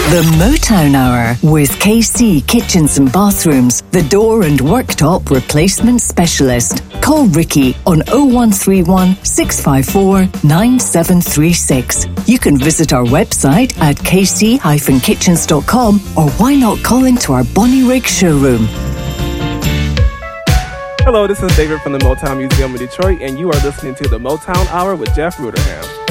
The Motown Hour with KC Kitchens and Bathrooms, the door and worktop replacement specialist. Call Ricky on 0131 654 9736. You can visit our website at kc-kitchens.com, or why not call into our Bonnyrigg showroom. Hello, this is David from the Motown Museum in Detroit, and you are listening to the Motown Hour with Jeff Ruderham.